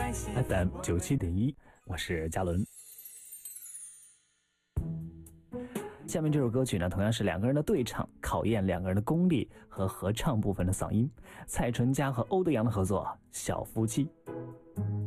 FM97.1，我是嘉伦。下面这首歌曲呢，同样是两个人的对唱，考验两个人的功力和合唱部分的嗓音。蔡淳佳和欧德阳的合作《小夫妻》。